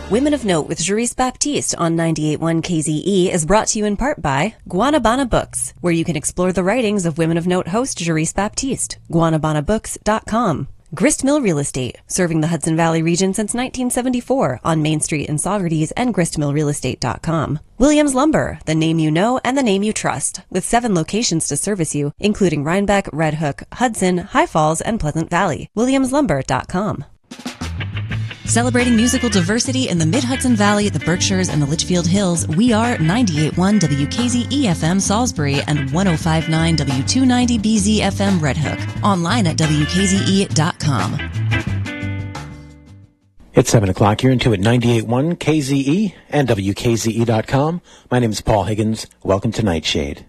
Women of Note with Jerice Baptiste on 98.1 KZE is brought to you in part by Guanabana Books, where you can explore the writings of Women of Note host Jerice Baptiste. GuanabanaBooks.com. Gristmill Real Estate, serving the Hudson Valley region since 1974 on Main Street in Saugerties and gristmillrealestate.com. Williams Lumber, the name you know and the name you trust, with 7 locations to service you, including Rhinebeck, Red Hook, Hudson, High Falls, and Pleasant Valley. WilliamsLumber.com. Celebrating musical diversity in the Mid-Hudson Valley, the Berkshires, and the Litchfield Hills, we are 98.1 WKZE-FM Salisbury and 105.9 W290BZ-FM Red Hook. Online at WKZE.com. It's 7 o'clock. You're into it 98.1 KZE and WKZE.com. My name is Paul Higgins. Welcome to Nightshade.